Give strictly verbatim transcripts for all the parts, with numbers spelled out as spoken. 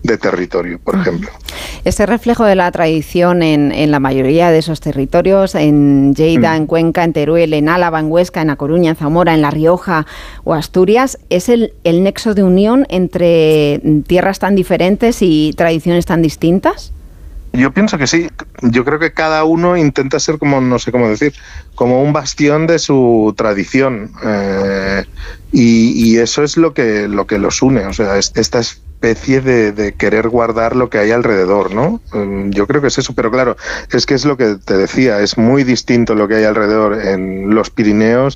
de territorio, por ejemplo. Este reflejo de la tradición en, en la mayoría de esos territorios, en Lleida, mm. en Cuenca, en Teruel, en Álava, en Huesca, en A Coruña, en Zamora, en La Rioja o Asturias, ¿es el, el nexo de unión entre tierras tan diferentes y tradiciones tan distintas? Yo pienso que sí. Yo creo que cada uno intenta ser como, no sé cómo decir, como un bastión de su tradición. Eh, y, y eso es lo que, lo que los une. O sea, es, esta especie de, de querer guardar lo que hay alrededor, ¿no? Yo creo que es eso, pero claro, es que es lo que te decía, es muy distinto lo que hay alrededor en los Pirineos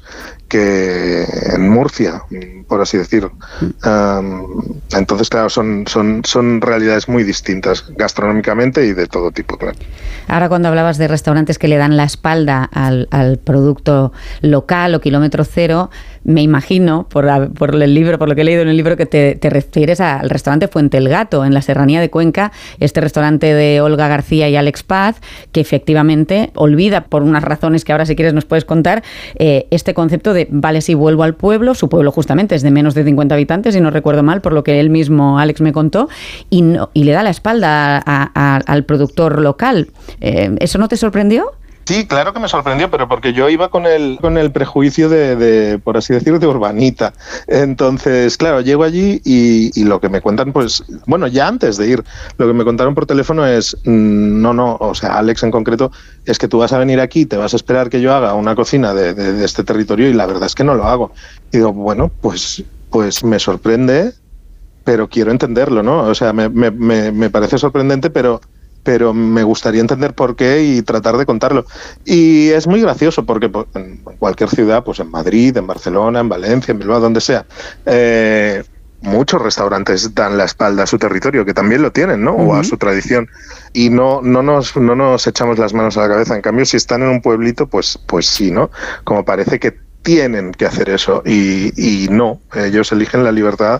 que en Murcia, por así decirlo. Um, entonces, claro, son, son, son realidades muy distintas, gastronómicamente y de todo tipo, claro. Ahora, cuando hablabas de restaurantes que le dan la espalda al, al producto local o kilómetro cero, me imagino, por, por el libro, por lo que he leído en el libro, que te, te refieres al restaurante Fuente el Gato, en la Serranía de Cuenca, este restaurante de Olga García y Alex Paz, que efectivamente olvida, por unas razones que ahora si quieres nos puedes contar, eh, este concepto de, vale, si vuelvo al pueblo, su pueblo justamente es de menos de cincuenta habitantes, si no recuerdo mal, por lo que él mismo, Alex, me contó, y, no, y le da la espalda a, a, al productor local. Eh, ¿Eso no te sorprendió? Sí, claro que me sorprendió, pero porque yo iba con el con el prejuicio de, de por así decirlo, de urbanita. Entonces, claro, llego allí y, y lo que me cuentan, pues, bueno, ya antes de ir, lo que me contaron por teléfono es, mmm, no, no, o sea, Alex en concreto, es que tú vas a venir aquí, te vas a esperar que yo haga una cocina de, de, de este territorio y la verdad es que no lo hago. Y digo, bueno, pues, pues me sorprende, pero quiero entenderlo, ¿no? O sea, me, me, me, me parece sorprendente, pero... pero me gustaría entender por qué y tratar de contarlo. Y es muy gracioso porque en cualquier ciudad, pues en Madrid, en Barcelona, en Valencia, en Bilbao, donde sea, eh, muchos restaurantes dan la espalda a su territorio, que también lo tienen, ¿no? Uh-huh. O a su tradición. Y no, no, nos, no nos echamos las manos a la cabeza. En cambio, si están en un pueblito, pues, pues sí, ¿no? Como parece que tienen que hacer eso. Y, y no, ellos eligen la libertad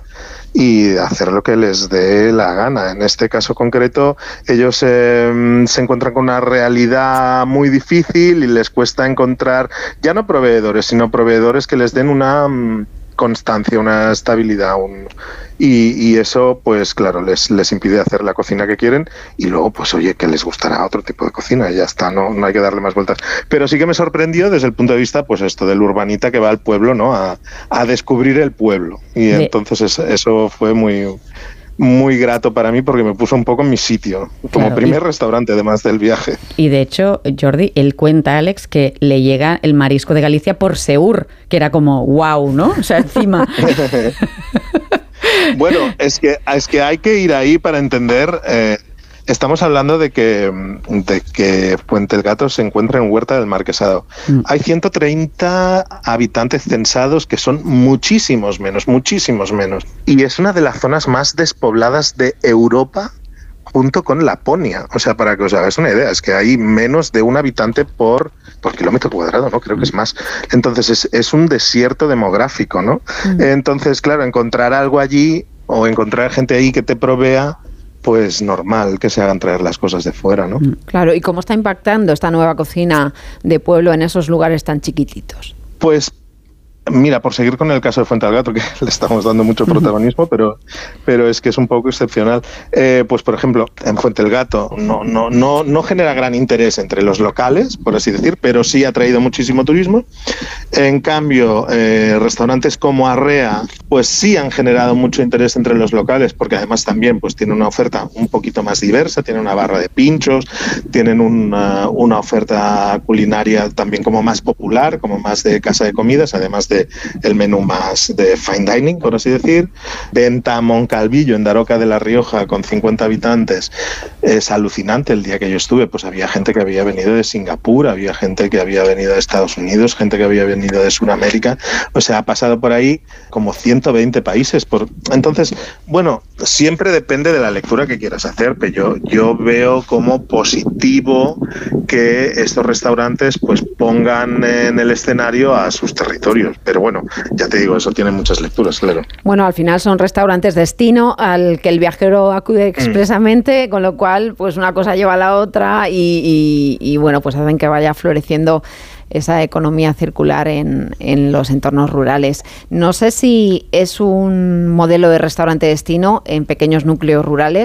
y hacer lo que les dé la gana. En este caso concreto, ellos eh, se encuentran con una realidad muy difícil y les cuesta encontrar, ya no proveedores, sino proveedores que les den una um, constancia, una estabilidad, un, y, y eso, pues claro, les, les impide hacer la cocina que quieren y luego, pues oye, que les gustará otro tipo de cocina y ya está, no, no hay que darle más vueltas. Pero sí que me sorprendió desde el punto de vista, pues esto del urbanita que va al pueblo, ¿no? A, a descubrir el pueblo. Y de... entonces es, eso fue muy... muy grato para mí porque me puso un poco en mi sitio, como claro, primer y, restaurante además del viaje. Y de hecho, Jordi, él cuenta, Alex, que le llega el marisco de Galicia por Seur, que era como wow, ¿no? O sea, encima... Bueno, es que, es que hay que ir ahí para entender... Eh, Estamos hablando de que, de que Fuente el Gato se encuentra en Huerta del Marquesado. Mm. Hay ciento treinta habitantes censados, que son muchísimos menos, muchísimos menos. Y es una de las zonas más despobladas de Europa, junto con Laponia. O sea, para que os hagáis una idea, es que hay menos de un habitante por, por kilómetro cuadrado, ¿no? Creo que es más. Entonces es, es un desierto demográfico, ¿no? Mm. Entonces, claro, encontrar algo allí o encontrar gente ahí que te provea, pues normal que se hagan traer las cosas de fuera, ¿no? Claro, ¿y cómo está impactando esta nueva cocina de pueblo en esos lugares tan chiquititos? Pues mira, por seguir con el caso de Fuente del Gato, que le estamos dando mucho protagonismo, uh-huh. pero, pero es que es un poco excepcional. Eh, pues, por ejemplo, en Fuente del Gato no, no, no, no genera gran interés entre los locales, por así decir, pero sí ha traído muchísimo turismo. En cambio, eh, restaurantes como Arrea, pues sí han generado mucho interés entre los locales, porque además también pues tiene una oferta un poquito más diversa, tiene una barra de pinchos, tienen una, una oferta culinaria también como más popular, como más de casa de comidas, además de el menú más de fine dining, por así decir. Venta a Moncalvillo, en Daroca de la Rioja, con cincuenta habitantes, es alucinante. El día que yo estuve, pues había gente que había venido de Singapur, había gente que había venido de Estados Unidos, gente que había venido de Sudamérica, o sea, ha pasado por ahí como ciento veinte países. Por... Entonces, bueno, siempre depende de la lectura que quieras hacer, pero yo, yo veo como positivo que estos restaurantes pues pongan en el escenario a sus territorios. Pero bueno, ya te digo, eso tiene muchas lecturas, claro. Bueno, al final son restaurantes destino al que el viajero acude expresamente, mm. con lo cual, pues una cosa lleva a la otra y, y, y bueno, pues hacen que vaya floreciendo esa economía circular en, en los entornos rurales. No sé si es un modelo de restaurante destino en pequeños núcleos rurales